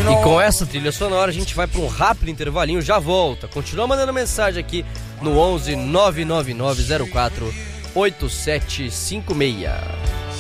E com essa trilha sonora a gente vai para um rápido intervalinho, já volta. Continua mandando mensagem aqui no 11 999 04 8756.